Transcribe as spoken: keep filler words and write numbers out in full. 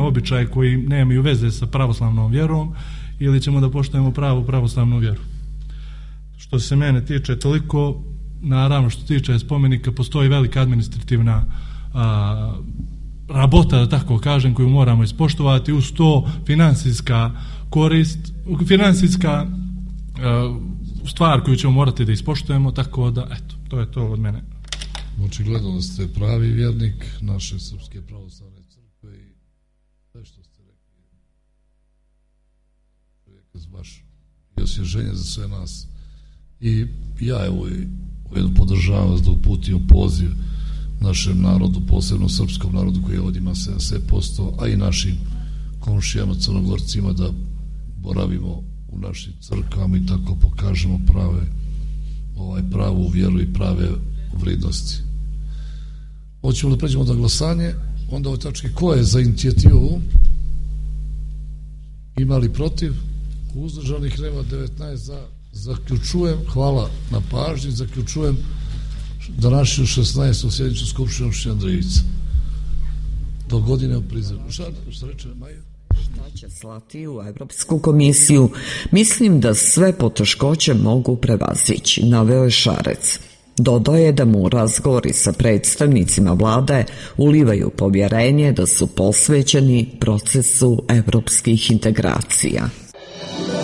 običaje koji nemaju veze sa pravoslavnom vjerom ili ćemo da poštujemo pravu pravoslavnu vjeru. Što se mene tiče toliko, naravno što tiče spomenika postoji velika administrativna a, rabota, da tako kažem, koju moramo ispoštovati, uz to finansijska korist, finansijska a, stvar koju ćemo morati da ispoštujemo, tako da, eto, to je to od mene. Očigledno da ste pravi vjernik naše Srpske pravoslavne crkve i sve što ste rekli čovjek baš i osvježenje za sve nas. I ja evo ujedno podržavam vas da uputio poziv našem narodu, posebno srpskom narodu koji ovdje ima sedamdeset posto, a i našim komšijama Crnogorcima da boravimo u našim crkvama i tako pokažemo prave, ovaj, pravu vjeru i prave vrijednosti. Hoćemo da pređemo na glasanje, onda ovoj tački ko je za inicijativu? Imali protiv? Uzdržanih nema, devetnaest za. Zaključujem, hvala na pažnji, zaključujem današnju šesnaestu sjednicu Skupštine opštine Andrijevica. Do godine u prizemu. Šta, šta reče Maja? Šta će slati u Evropsku komisiju? Mislim da sve poteškoće mogu prevazići, naveo je Šarec. Dodao je da mu razgovori sa predstavnicima vlade ulivaju povjerenje da su posvećeni procesu evropskih integracija.